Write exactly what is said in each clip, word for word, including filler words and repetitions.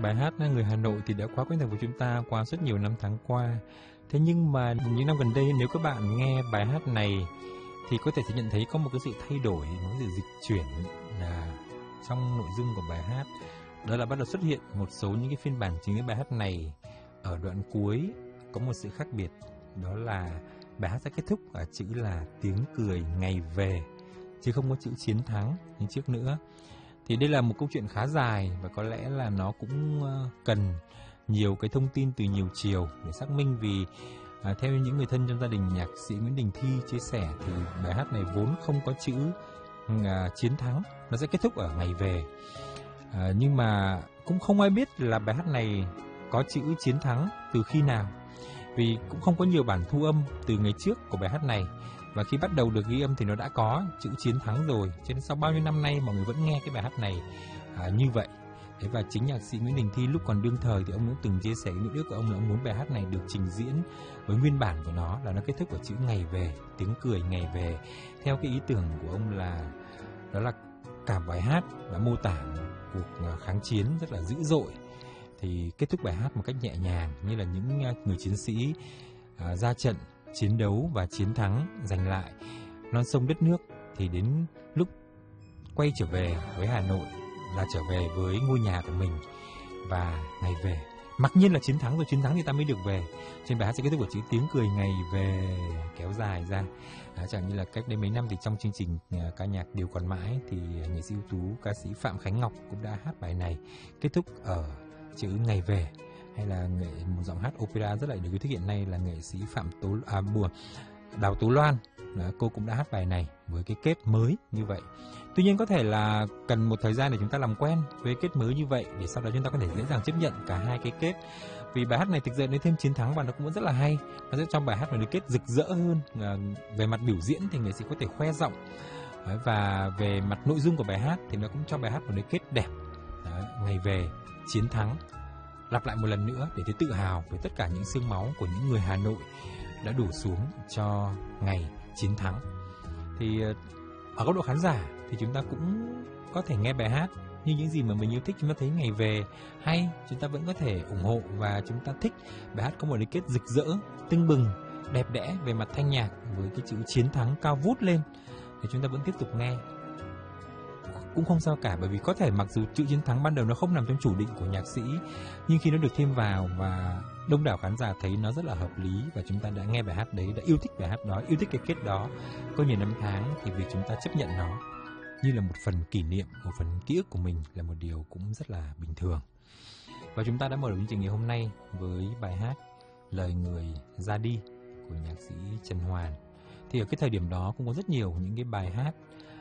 Bài hát Người Hà Nội thì đã quá quen thuộc với chúng ta qua rất nhiều năm tháng qua. Thế nhưng mà những năm gần đây, nếu các bạn nghe bài hát này thì có thể sẽ nhận thấy có một cái sự thay đổi, một sự dịch chuyển là trong nội dung của bài hát. Đó là bắt đầu xuất hiện một số những cái phiên bản chính của bài hát này ở đoạn cuối có một sự khác biệt. Đó là bài hát sẽ kết thúc ở chữ là tiếng cười ngày về, chứ không có chữ chiến thắng như trước nữa. Thì đây là một câu chuyện khá dài và có lẽ là nó cũng cần nhiều cái thông tin từ nhiều chiều để xác minh, vì à, theo những người thân trong gia đình nhạc sĩ Nguyễn Đình Thi chia sẻ thì bài hát này vốn không có chữ à, chiến thắng, nó sẽ kết thúc ở ngày về. À, nhưng mà cũng không ai biết là bài hát này có chữ chiến thắng từ khi nào, vì cũng không có nhiều bản thu âm từ ngày trước của bài hát này. Và khi bắt đầu được ghi âm thì nó đã có chữ chiến thắng rồi, cho nên sau bao nhiêu năm nay mọi người vẫn nghe cái bài hát này à, như vậy. Thế và chính nhạc sĩ Nguyễn Đình Thi lúc còn đương thời thì ông cũng từng chia sẻ cái nguyện ước của ông là ông muốn bài hát này được trình diễn với nguyên bản của nó là nó kết thúc ở chữ ngày về, tiếng cười ngày về. Theo cái ý tưởng của ông là đó là cả bài hát đã mô tả một cuộc kháng chiến rất là dữ dội, thì kết thúc bài hát một cách nhẹ nhàng như là những người chiến sĩ à, ra trận chiến đấu và chiến thắng, giành lại non sông đất nước, thì đến lúc quay trở về với Hà Nội là trở về với ngôi nhà của mình và ngày về. Mặc nhiên là chiến thắng rồi, chiến thắng thì ta mới được về. Trên bài hát sẽ kết thúc của chữ tiếng cười ngày về kéo dài ra. À, chẳng như là cách đây mấy năm thì trong chương trình uh, ca nhạc Điều Còn Mãi thì nghệ sĩ ưu tú ca sĩ Phạm Khánh Ngọc cũng đã hát bài này kết thúc ở chữ ngày về. Hay là nghệ một giọng hát opera rất là được yêu thích hiện nay là nghệ sĩ Phạm Tố à, Bùa Đào Tố Loan. Đó, cô cũng đã hát bài này với cái kết mới như vậy. Tuy nhiên có thể là cần một thời gian để chúng ta làm quen với kết mới như vậy, để sau đó chúng ta có thể dễ dàng chấp nhận cả hai cái kết. Vì bài hát này thực sự nếu thêm chiến thắng và nó cũng vẫn rất là hay, nó sẽ cho bài hát một cái kết rực rỡ hơn. À, về mặt biểu diễn thì nghệ sĩ có thể khoe giọng, và về mặt nội dung của bài hát thì nó cũng cho bài hát một cái kết đẹp. Đó, ngày về, chiến thắng, lặp lại một lần nữa để thấy tự hào với tất cả những xương máu của những người Hà Nội đã đổ xuống cho ngày chiến thắng. Thì ở góc độ khán giả thì chúng ta cũng có thể nghe bài hát như những gì mà mình yêu thích. Chúng ta thấy ngày về hay, chúng ta vẫn có thể ủng hộ và chúng ta thích bài hát có một cái kết rực rỡ, tưng bừng, đẹp đẽ về mặt thanh nhạc với cái chữ chiến thắng cao vút lên, thì chúng ta vẫn tiếp tục nghe. Cũng không sao cả, bởi vì có thể mặc dù chữ chiến thắng ban đầu nó không nằm trong chủ định của nhạc sĩ, nhưng khi nó được thêm vào và đông đảo khán giả thấy nó rất là hợp lý và chúng ta đã nghe bài hát đấy, đã yêu thích bài hát đó, yêu thích cái kết đó có nhiều năm tháng, thì việc chúng ta chấp nhận nó như là một phần kỷ niệm, một phần ký ức của mình là một điều cũng rất là bình thường. Và chúng ta đã mở đầu chương trình ngày hôm nay với bài hát Lời Người Ra Đi của nhạc sĩ Trần Hoàn. Thì ở cái thời điểm đó cũng có rất nhiều những cái bài hát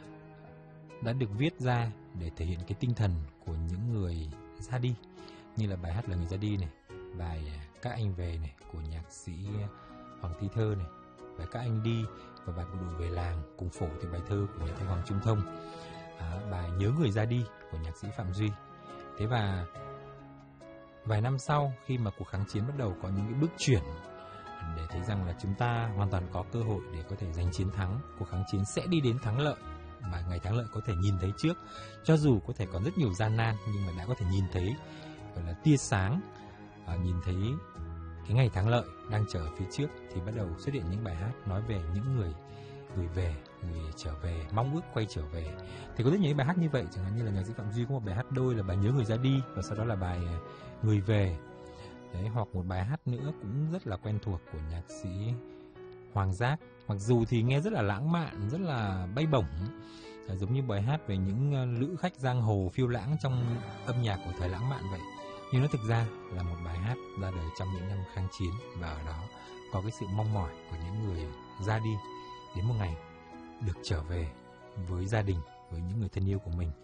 đã được viết ra để thể hiện cái tinh thần của những người ra đi, như là bài hát Lời Người Ra Đi này, bài Các Anh Về này của nhạc sĩ Hoàng Thi Thơ này, bài Các Anh Đi và bài Bộ Đội Về Làng, cùng phổ thì bài thơ của nhà thơ Hoàng Trung Thông, à, bài Nhớ Người Ra Đi của nhạc sĩ Phạm Duy. Thế và vài năm sau, khi mà cuộc kháng chiến bắt đầu có những cái bước chuyển để thấy rằng là chúng ta hoàn toàn có cơ hội để có thể giành chiến thắng, cuộc kháng chiến sẽ đi đến thắng lợi, mà ngày thắng lợi có thể nhìn thấy trước, cho dù có thể còn rất nhiều gian nan nhưng mà đã có thể nhìn thấy gọi là tia sáng, à, nhìn thấy cái ngày thắng lợi đang chờ ở phía trước, thì bắt đầu xuất hiện những bài hát nói về những người gửi về, người trở về, mong ước quay trở về. Thì có rất nhiều bài hát như vậy, chẳng hạn như là nhạc sĩ Phạm Duy có một bài hát đôi là bài Nhớ Người Ra Đi, và sau đó là bài Người Về. Đấy, hoặc một bài hát nữa cũng rất là quen thuộc của nhạc sĩ Hoàng Giác, mặc dù thì nghe rất là lãng mạn, rất là bay bổng, giống như bài hát về những lữ khách giang hồ phiêu lãng trong âm nhạc của thời lãng mạn vậy. Nhưng nó thực ra là một bài hát ra đời trong những năm kháng chiến, và ở đó có cái sự mong mỏi của những người ra đi đến một ngày được trở về với gia đình, với những người thân yêu của mình.